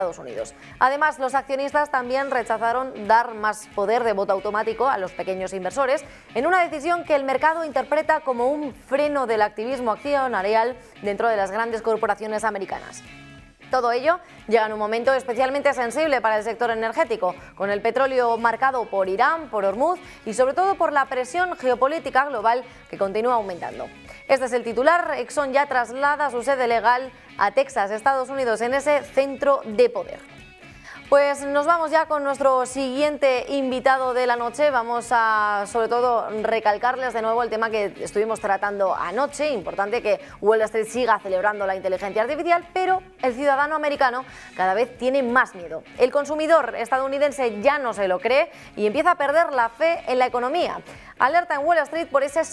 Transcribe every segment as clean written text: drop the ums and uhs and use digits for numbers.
Estados Unidos. Además, los accionistas también rechazaron dar más poder de voto automático a los pequeños inversores en una decisión que el mercado interpreta como un freno del activismo accionarial dentro de las grandes corporaciones americanas. Todo ello llega en un momento especialmente sensible para el sector energético, con el petróleo marcado por Irán, por Hormuz y sobre todo por la presión geopolítica global que continúa aumentando. Este es el titular. Exxon ya traslada su sede legal a Texas, Estados Unidos, en ese centro de poder. Pues nos vamos ya con nuestro siguiente invitado de la noche. Vamos a, sobre todo, recalcarles de nuevo el tema que estuvimos tratando anoche. Importante que Wall Street siga celebrando la inteligencia artificial, pero el ciudadano americano cada vez tiene más miedo. El consumidor estadounidense ya no se lo cree y empieza a perder la fe en la economía. Alerta en Wall Street por ese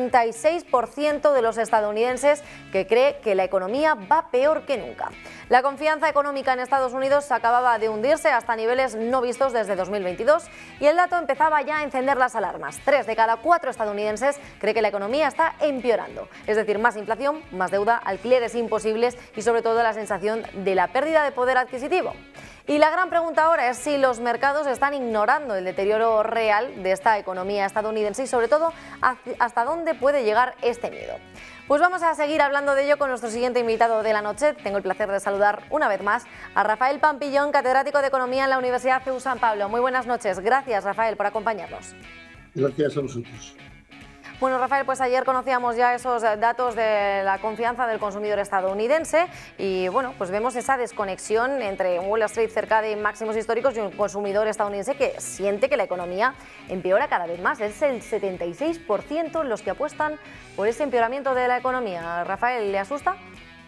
76% de los estadounidenses que cree que la economía va peor que nunca. La confianza económica en Estados Unidos acababa de hundirse hasta niveles no vistos desde 2022 y el dato empezaba ya a encender las alarmas. 3 de cada 4 estadounidenses cree que la economía está empeorando. Es decir, más inflación, más deuda, alquileres imposibles y sobre todo la sensación de la pérdida de poder adquisitivo. Y la gran pregunta ahora es si los mercados están ignorando el deterioro real de esta economía estadounidense y sobre todo hasta dónde puede llegar este miedo. Pues vamos a seguir hablando de ello con nuestro siguiente invitado de la noche. Tengo el placer de saludar una vez más a Rafael Pampillón, catedrático de Economía en la Universidad CEU San Pablo. Muy buenas noches. Gracias, Rafael, por acompañarnos. Gracias a vosotros. Bueno, Rafael, pues ayer conocíamos ya esos datos de la confianza del consumidor estadounidense y bueno, pues vemos esa desconexión entre Wall Street cerca de máximos históricos y un consumidor estadounidense que siente que la economía empeora cada vez más. Es el 76% los que apuestan por ese empeoramiento de la economía. Rafael, ¿le asusta?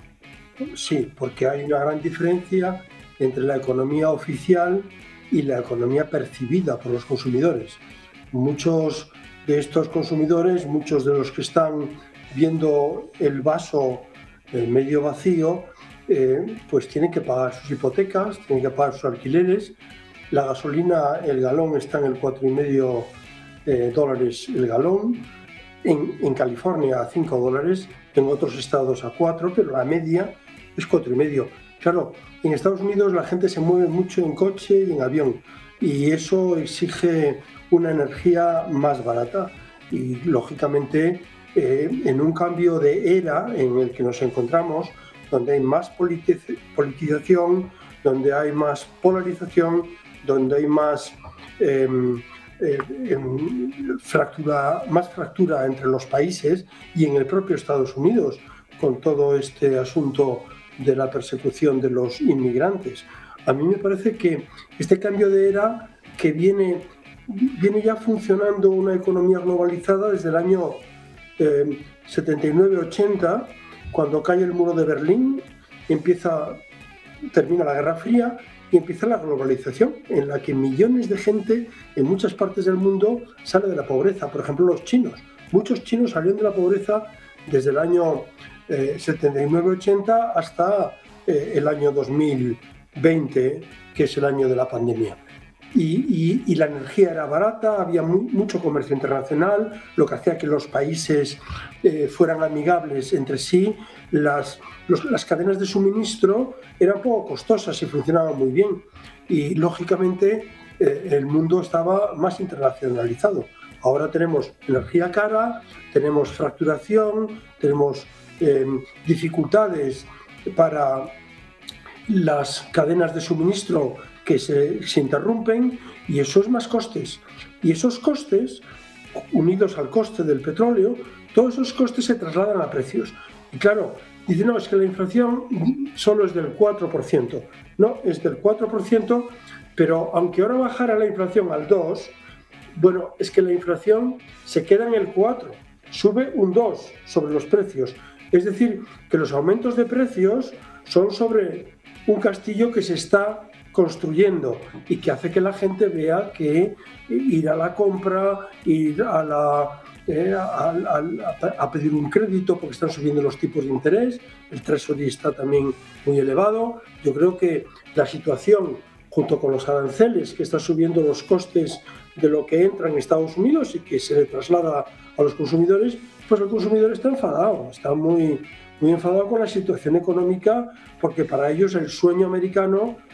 Sí, porque hay una gran diferencia entre la economía oficial y la economía percibida por los consumidores. Muchos de estos consumidores, muchos de los que están viendo el vaso medio vacío, pues tienen que pagar sus hipotecas, tienen que pagar sus alquileres. La gasolina, el galón está en el $4,5 el galón. En California a $5, en otros estados a 4, pero la media es 4,5. Claro, en Estados Unidos la gente se mueve mucho en coche y en avión y eso exige una energía más barata y lógicamente en un cambio de era en el que nos encontramos, donde hay más politización, donde hay más polarización, donde hay más fractura entre los países y en el propio Estados Unidos, con todo este asunto de la persecución de los inmigrantes. A mí me parece que este cambio de era que viene ya funcionando una economía globalizada desde el año 79-80, cuando cae el muro de Berlín, termina la Guerra Fría y empieza la globalización, en la que millones de gente en muchas partes del mundo sale de la pobreza. Por ejemplo, los chinos. Muchos chinos salieron de la pobreza desde el año 79-80 hasta el año 2020, que es el año de la pandemia. Y la energía era barata, había mucho comercio internacional, lo que hacía que los países fueran amigables entre sí. Las cadenas de suministro eran poco costosas y funcionaban muy bien. Y lógicamente el mundo estaba más internacionalizado. Ahora tenemos energía cara, tenemos fracturación, tenemos dificultades para las cadenas de suministro que se interrumpen y eso es más costes. Y esos costes, unidos al coste del petróleo, todos esos costes se trasladan a precios. Y claro, dicen, no, es que la inflación solo es del 4%. No, es del 4%, pero aunque ahora bajara la inflación al 2%, bueno, es que la inflación se queda en el 4%, sube un 2% sobre los precios. Es decir, que los aumentos de precios son sobre un castillo que se está construyendo y que hace que la gente vea que ir a la compra, ir a pedir un crédito porque están subiendo los tipos de interés, el Treasury está también muy elevado. Yo creo que la situación, junto con los aranceles que está subiendo los costes de lo que entra en Estados Unidos y que se le traslada a los consumidores, pues el consumidor está enfadado, está muy enfadado con la situación económica, porque para ellos el sueño americano